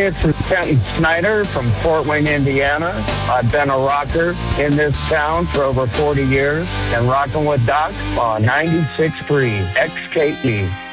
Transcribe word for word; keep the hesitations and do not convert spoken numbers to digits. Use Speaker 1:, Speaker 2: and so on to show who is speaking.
Speaker 1: this is Kenton Snyder from Fort Wayne, Indiana. I've been a rocker in this town for over forty years and rocking with Doc on ninety-six point three X K E.